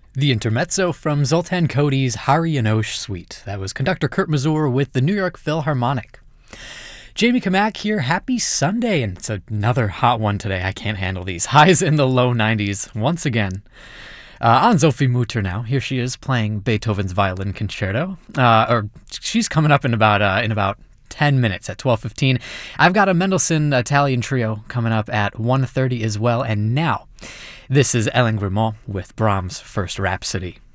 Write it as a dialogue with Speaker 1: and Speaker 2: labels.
Speaker 1: The intermezzo from Zoltan Kody's Hari Yanosh Suite. That was conductor Kurt Masur with the New York Philharmonic. Jamie Kamak here. Happy Sunday, and it's another hot one today. I can't handle these. Highs in the low 90s once again. On Sophie Mutter now. Here she is playing Beethoven's Violin Concerto. She's coming up in about 10 minutes at 12:15. I've got a Mendelssohn Italian trio coming up at 1:30 as well. And now, this is Ellen Grimaud with Brahms' First Rhapsody.